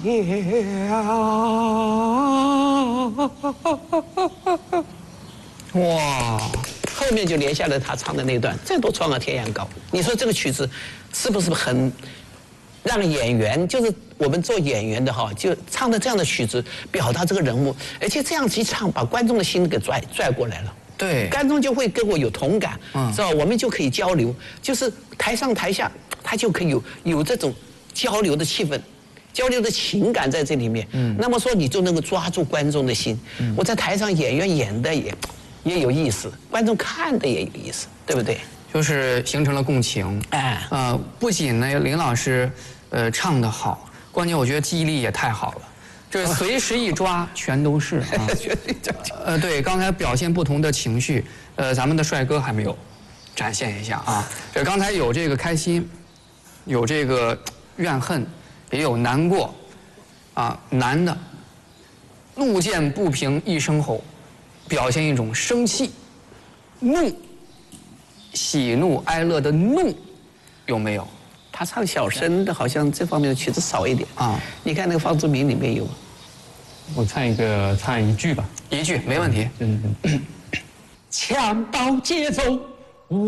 哇，后面就连下了他唱的那段，再多创个天涯高。你说这个曲子是不是很让演员，就是我们做演员的哈，就唱的这样的曲子，表达这个人物，而且这样一唱，把观众的心给拽过来了。 对， 观众就会跟我有同感，知道我们就可以交流，就是台上台下，他就可以有这种交流的气氛。交流的情感在这里面，那么说你就能够抓住观众的心。我在台上演员演的也有意思，观众看的也有意思，对不对？ 就是形成了共情。不仅呢林老师唱得好，关键我觉得记忆力也太好了，这随时一抓全都是啊。对，刚才表现不同的情绪，咱们的帅哥还没有展现一下啊。这刚才有这个开心，有这个怨恨。也有难过，难的，路见不平一声吼，表现一种生气、怒、喜怒哀乐的怒，有没有？ 他唱小生的，好像这方面的曲子少一点啊。你看那个方志明里面有， 我唱一句吧。 一句没问题。 枪刀节奏。